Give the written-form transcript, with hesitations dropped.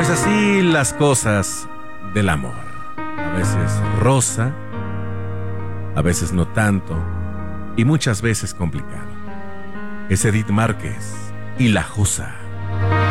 Pues así las cosas del amor. A veces rosa, a veces no tanto, y muchas veces complicado. Es Edith Márquez y La Juza.